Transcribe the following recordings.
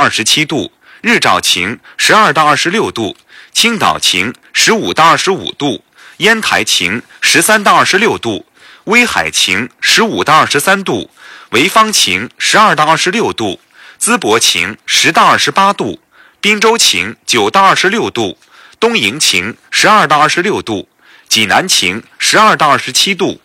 27度，日照晴12到26度，青岛晴15到25度，烟台晴13到26度，威海晴15到23度，潍坊晴12到26度，淄博晴10到28度，滨州晴9到26度，东营晴12到26度，济南晴12到27度。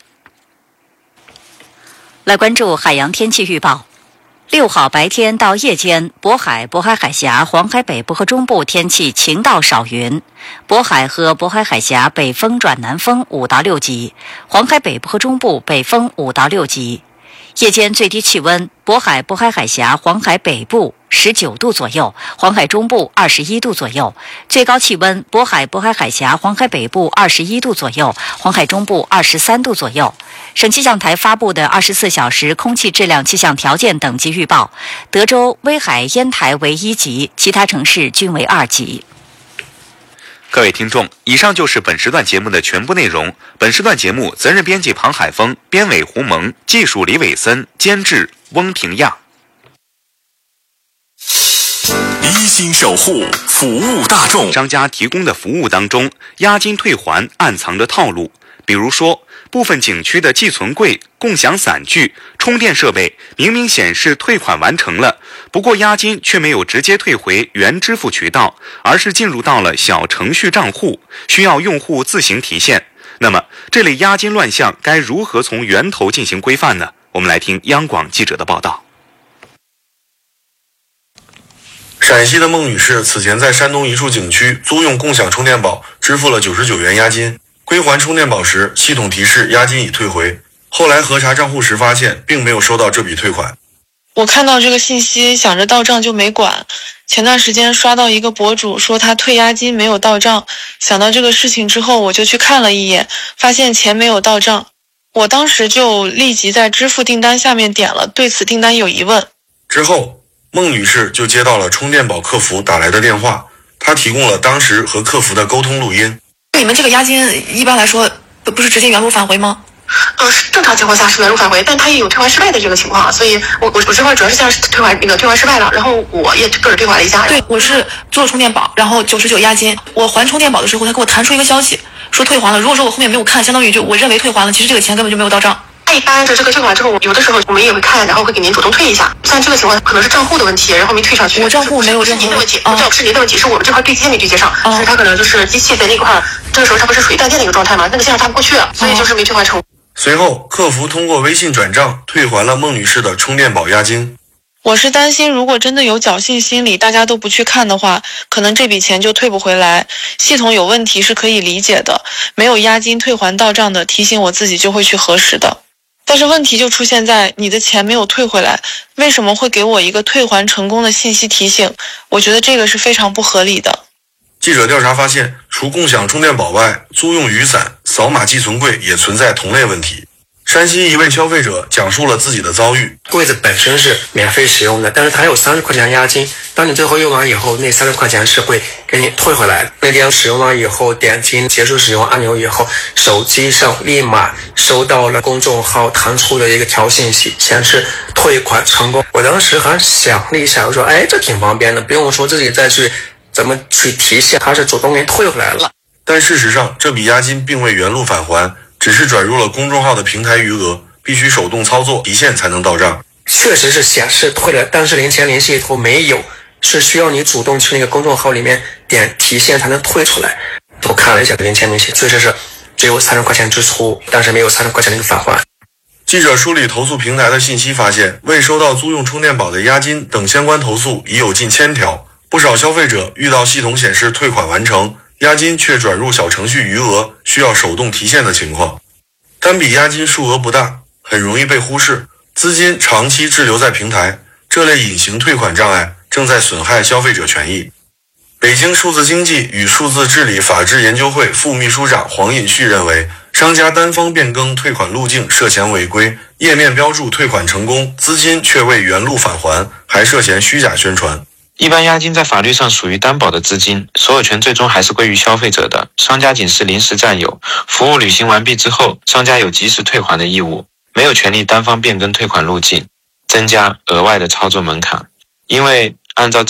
来关注海洋天气预报。6号白天到夜间，渤海、渤海海峡、黄海北部和中部天气晴到少云，渤海和渤海海峡北风转南风5到6级，黄海北部和中部北风5到6级。夜间最低气温，渤海、渤海海峡、黄海北部19度左右，黄海中部21度左右；最高气温，渤海、渤海海峡、黄海北部21度左右，黄海中部23度左右。省气象台发布的24小时空气质量气象条件等级预报，德州、威海、烟台为1级，其他城市均为2级。 各位听众，以上就是本时段节目的全部内容。本时段节目责任编辑庞海峰，编委胡蒙，技术李伟森，监制翁平亚。 一心守护服务大众。 商家提供的服务当中，押金退还暗藏着套路。比如说，部分景区的寄存柜、共享伞具、充电设备明明显示退款完成了，不过押金却没有直接退回原支付渠道，而是进入到了小程序账户，需要用户自行提现。那么这类押金乱象该如何从源头进行规范呢？我们来听央广记者的报道。 陕西的孟女士此前在山东一处景区租用共享充电宝，支付了99元押金。归还充电宝时，系统提示押金已退回。后来核查账户时发现，并没有收到这笔退款。 我看到这个信息，想着到账就没管。前段时间刷到一个博主说他退押金没有到账，想到这个事情之后，我就去看了一眼，发现钱没有到账。我当时就立即在支付订单下面点了对此订单有疑问。 之后，孟女士就接到了充电宝客服打来的电话，她提供了当时和客服的沟通录音。 你们这个押金一般来说不是直接原路返回吗？ 正常情况下是原路返回，但它也有退还失败的这个情况，所以我这块主要是像退还失败了，然后我也个人退还了一下。 对，我是做充电宝，然后99押金，我还充电宝的时候，他给我弹出一个消息说退还了。如果说我后面没有看，相当于就我认为退还了，其实这个钱根本就没有到账。 一般这个退款之后，有的时候我们也会看，然后会给您主动退一下。像这个情况可能是账户的问题，然后没退上去。 我账户没有任何是您的问题，是您的问题，是我们这块对接没对接上，所以他可能就是机器在那块，这个时候它不是属于断电的一个状态吗？那个线上插不过去，所以就是没退还成。 随后，客服通过微信转账退还了孟女士的充电宝押金。 我是担心，如果真的有侥幸心理，大家都不去看的话，可能这笔钱就退不回来。系统有问题是可以理解的，没有押金退还到账的，提醒我自己就会去核实的。但是问题就出现在你的钱没有退回来，为什么会给我一个退还成功的信息提醒？我觉得这个是非常不合理的。 记者调查发现，除共享充电宝外，租用雨伞、扫码寄存柜也存在同类问题。山西一位消费者讲述了自己的遭遇。 柜子本身是免费使用的，但是它有30块钱押金，当你最后用完以后，那30块钱是会给你退回来的。那天使用完以后，点击结束使用按钮以后，手机上立马收到了公众号弹出的一个条信息，显示退款成功。我当时还想了一下，我说这挺方便的，不用说自己再去怎么去提现，它是主动给你退回来了。 但事实上，这笔押金并未原路返还，只是转入了公众号的平台余额，必须手动操作提现才能到账。 确实是显示退了，但是零钱联系图没有，是需要你主动去那个公众号里面点提现才能退出来。我看了一下零钱联系，确实是只有30块钱支出，但是没有30块钱的一个返还。 记者梳理投诉平台的信息发现，未收到租用充电宝的押金等相关投诉已有近1000条。不少消费者遇到系统显示退款完成，押金却转入小程序余额，需要手动提现的情况。单笔押金数额不大，很容易被忽视，资金长期滞留在平台，这类隐形退款障碍正在损害消费者权益。北京数字经济与数字治理法治研究会副秘书长黄尹旭认为，商家单方变更退款路径涉嫌违规，页面标注退款成功，资金却未原路返还，还涉嫌虚假宣传。 一般押金在法律上属于担保的资金，所有权最终还是归于消费者的，商家仅是临时占有，服务履行完毕之后，商家有及时退还的义务，没有权利单方变更退款路径，增加额外的操作门槛。因为按照